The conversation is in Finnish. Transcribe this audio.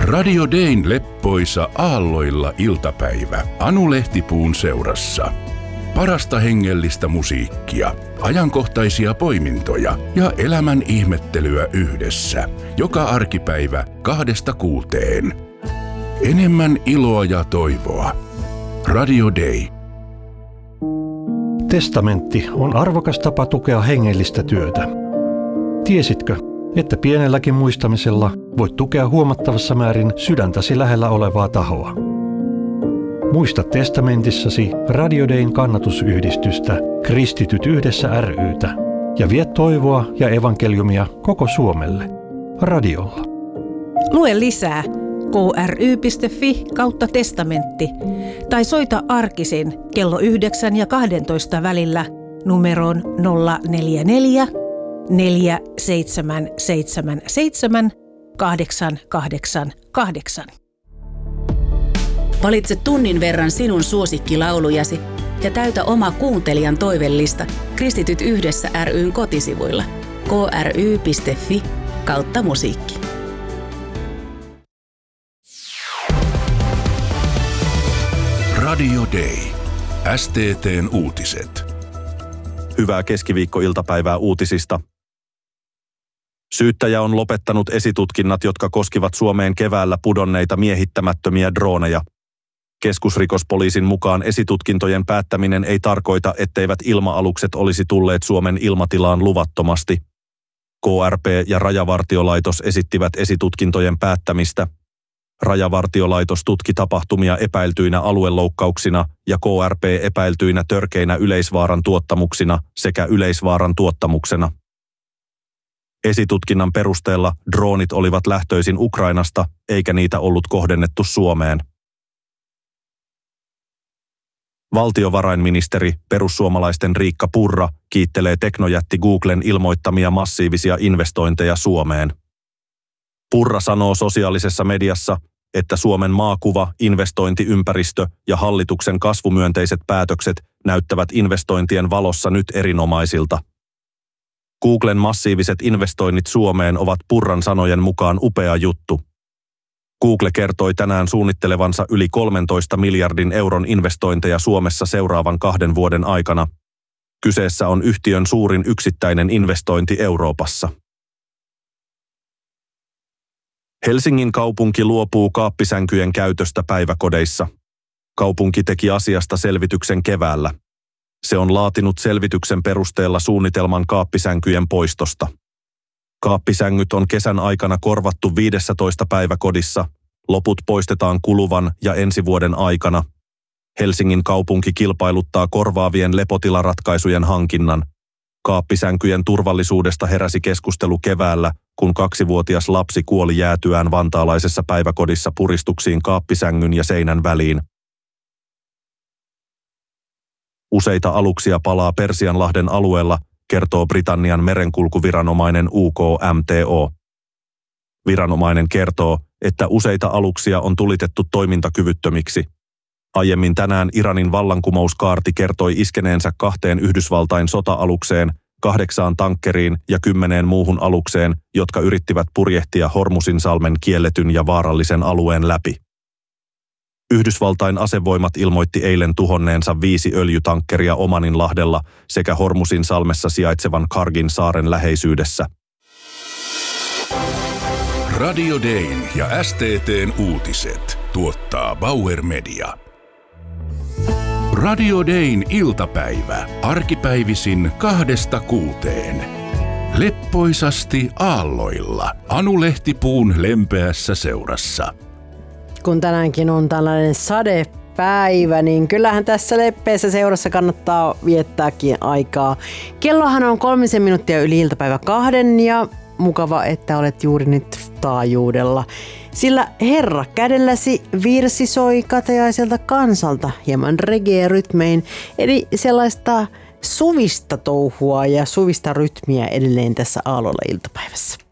Radio Dayn leppoisa aalloilla iltapäivä Anu Lehtipuun seurassa. Parasta hengellistä musiikkia, ajankohtaisia poimintoja ja elämän ihmettelyä yhdessä. Joka arkipäivä 2–6. Enemmän iloa ja toivoa. Radio Day. Testamentti on arvokas tapa tukea hengellistä työtä. Tiesitkö, että pienelläkin muistamisella voit tukea huomattavassa määrin sydäntäsi lähellä olevaa tahoa? Muista testamentissasi Radio Dayn kannatusyhdistystä Kristityt yhdessä ry:tä ja vie toivoa ja evankeliumia koko Suomelle radiolla. Lue lisää kry.fi/testamentti tai soita arkisin kello 9 ja 12 välillä numeroon 044 4777 888. Valitse tunnin verran sinun suosikkilaulujasi ja täytä oma kuuntelijan toivellista Kristityt yhdessä ry:n kotisivuilla kry.fi/musiikki. Radio Day. STT:n uutiset. Hyvää keskiviikkoiltapäivää uutisista. Syyttäjä on lopettanut esitutkinnat, jotka koskivat Suomeen keväällä pudonneita miehittämättömiä drooneja. Keskusrikospoliisin mukaan esitutkintojen päättäminen ei tarkoita, etteivät ilma-alukset olisi tulleet Suomen ilmatilaan luvattomasti. KRP ja Rajavartiolaitos esittivät esitutkintojen päättämistä. Rajavartiolaitos tutki tapahtumia epäiltyinä alueloukkauksina ja KRP epäiltyinä törkeinä yleisvaaran tuottamuksina sekä yleisvaaran tuottamuksena. Esitutkinnan perusteella droonit olivat lähtöisin Ukrainasta, eikä niitä ollut kohdennettu Suomeen. Valtiovarainministeri, perussuomalaisten Riikka Purra, kiittelee teknojätti Googlen ilmoittamia massiivisia investointeja Suomeen. Purra sanoo sosiaalisessa mediassa, että Suomen maakuva, investointiympäristö ja hallituksen kasvumyönteiset päätökset näyttävät investointien valossa nyt erinomaisilta. Googlen massiiviset investoinnit Suomeen ovat Purran sanojen mukaan upea juttu. Google kertoi tänään suunnittelevansa yli 13 miljardin euron investointeja Suomessa seuraavan 2 vuoden aikana. Kyseessä on yhtiön suurin yksittäinen investointi Euroopassa. Helsingin kaupunki luopuu kaappisänkyjen käytöstä päiväkodeissa. Kaupunki teki asiasta selvityksen keväällä. Se on laatinut selvityksen perusteella suunnitelman kaappisänkyjen poistosta. Kaappisängyt on kesän aikana korvattu 15 päiväkodissa. Loput poistetaan kuluvan ja ensi vuoden aikana. Helsingin kaupunki kilpailuttaa korvaavien lepotilaratkaisujen hankinnan. Kaappisänkyjen turvallisuudesta heräsi keskustelu keväällä, kun 2-vuotias lapsi kuoli jäätyään vantaalaisessa päiväkodissa puristuksiin kaappisängyn ja seinän väliin. Useita aluksia palaa Persianlahden alueella, kertoo Britannian merenkulkuviranomainen UKMTO. Viranomainen kertoo, että useita aluksia on tulitettu toimintakyvyttömiksi. Aiemmin tänään Iranin vallankumouskaarti kertoi iskeneensä 2 Yhdysvaltain sota-alukseen, 8 tankkeriin ja 10 muuhun alukseen, jotka yrittivät purjehtia Hormuzinsalmen kielletyn ja vaarallisen alueen läpi. Yhdysvaltain asevoimat ilmoitti eilen tuhonneensa 5 öljytankkeria Omaninlahdella sekä Hormuzinsalmessa sijaitsevan Kargin saaren läheisyydessä. Radio Dayn ja STT:n uutiset tuottaa Bauer Media. Radio Dayn iltapäivä arkipäivisin 2–6. Leppoisasti aalloilla Anu Lehtipuun lempeässä seurassa. Kun tänäänkin on tällainen sadepäivä, niin kyllähän tässä leppeässä seurassa kannattaa viettääkin aikaa. Kellohan on 3 minuuttia yli iltapäivä 2 ja mukava, että olet juuri nyt taajuudella. Sillä Herra kädelläsi virsi soi kateaiselta kansalta hieman reggae-rytmein, eli sellaista suvista touhua ja suvista rytmiä edelleen tässä aalloilla iltapäivässä.